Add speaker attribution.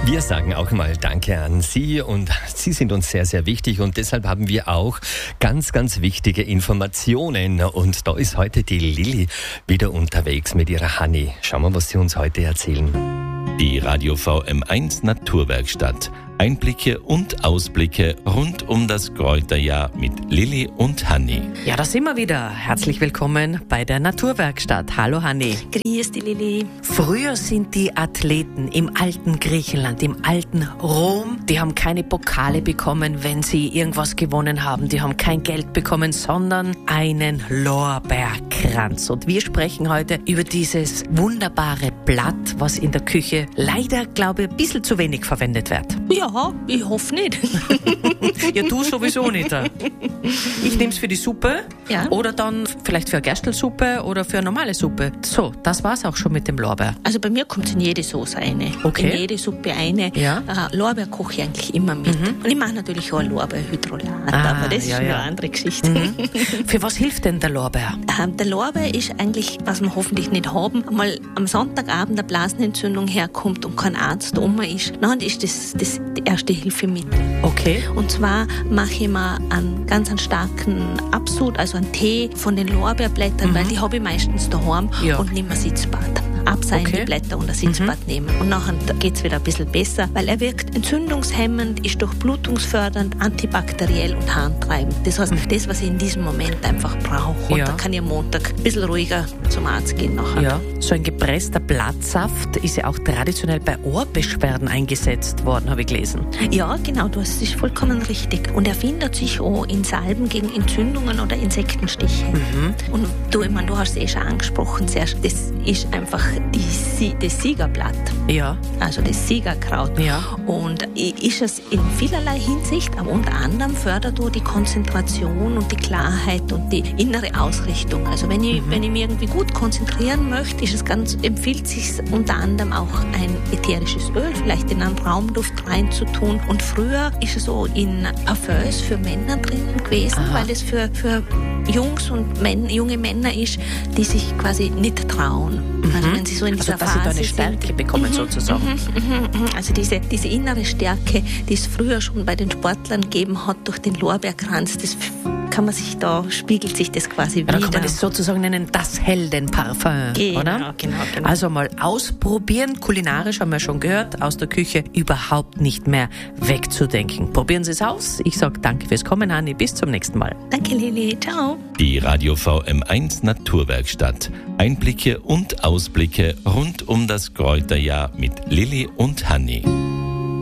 Speaker 1: Wir sagen auch mal Danke an Sie und Sie sind uns sehr, sehr wichtig und deshalb haben wir auch ganz, ganz wichtige Informationen und da ist heute die Lilly wieder unterwegs mit ihrer Hanni. Schauen wir, was Sie uns heute erzählen.
Speaker 2: Die Radio VM1 Naturwerkstatt. Einblicke und Ausblicke rund um das Kräuterjahr mit Lilly und Hanni.
Speaker 3: Ja, da sind wir wieder. Herzlich willkommen bei der Naturwerkstatt. Hallo Hanni.
Speaker 4: Grüß dich, Lilly.
Speaker 3: Früher sind die Athleten im alten Griechenland, im alten Rom, die haben keine Pokale bekommen, wenn sie irgendwas gewonnen haben. Die haben kein Geld bekommen, sondern einen Lorbeerkranz. Und wir sprechen heute über dieses wunderbare Blatt, was in der Küche leider, glaube ich, ein bisschen zu wenig verwendet wird.
Speaker 4: Ja, ich hoffe nicht.
Speaker 3: Ja, du sowieso nicht. Ich nehme es für die Suppe oder dann vielleicht für eine Gerstl-Suppe oder für eine normale Suppe. So, das war's auch schon mit dem Lorbeer.
Speaker 4: Also bei mir kommt es in jede Soße eine.
Speaker 3: Okay.
Speaker 4: In jede Suppe eine.
Speaker 3: Ja.
Speaker 4: Lorbeer koche ich eigentlich immer mit. Und ich mache natürlich auch ein Lorbeerhydrolat, aber das ist eine andere Geschichte.
Speaker 3: Für was hilft denn der Lorbeer?
Speaker 4: Der Lorbeer ist eigentlich, was wir hoffentlich nicht haben, mal am Sonntagabend eine Blasenentzündung herkommt und kein Arzt um ist. Dann ist das die erste Hilfemittel.
Speaker 3: Okay.
Speaker 4: Und zwar mache ich mir einen ganz starken Absud, also einen Tee von den Lorbeerblättern, weil die habe ich meistens daheim und nehme ein Sitzbad. Abseihen die Blätter und ein Sitzbad nehmen. Und nachher geht es wieder ein bisschen besser, weil er wirkt entzündungshemmend, ist durchblutungsfördernd, antibakteriell und harntreibend. Das heißt, das, was ich in diesem Moment einfach brauche. Und da kann ich am Montag ein bisschen ruhiger zum Arzt gehen nachher.
Speaker 3: Ja, so ein gepresster Blattsaft ist ja auch traditionell bei Ohrbeschwerden eingesetzt worden, habe ich gelesen.
Speaker 4: Ja, genau, das ist vollkommen richtig. Und er findet sich auch in Salben gegen Entzündungen oder Insektenstiche. Und du hast es eh schon angesprochen, das ist einfach das Siegerblatt.
Speaker 3: Ja.
Speaker 4: Also das Siegerkraut.
Speaker 3: Ja.
Speaker 4: Und ist es in vielerlei Hinsicht, aber unter anderem fördert auch die Konzentration und die Klarheit und die innere Ausrichtung. Also wenn ich mich irgendwie gut konzentrieren möchte, empfiehlt sich unter anderem auch ein ätherisches Öl, vielleicht in einen Raumduft reinzutun. Und früher ist es so in Parfums für Männer drinnen gewesen, weil es für Jungs und junge Männer ist, die sich quasi nicht trauen. Also wenn sie so in dieser
Speaker 3: dass sie da eine Stärke bekommen sozusagen.
Speaker 4: Also diese innere Stärke, die es früher schon bei den Sportlern gegeben hat durch den Lorbeerkranz, das spiegelt sich das quasi wieder.
Speaker 3: Da kann man das sozusagen nennen, das Heldenparfum, oder?
Speaker 4: Genau.
Speaker 3: Also mal ausprobieren, kulinarisch haben wir schon gehört, aus der Küche überhaupt nicht mehr wegzudenken. Probieren Sie es aus. Ich sage danke fürs Kommen, Hanni. Bis zum nächsten Mal.
Speaker 4: Danke, Lilly. Ciao.
Speaker 2: Die Radio VM1 Naturwerkstatt. Einblicke und Ausblicke rund um das Kräuterjahr mit Lilly und Hanni.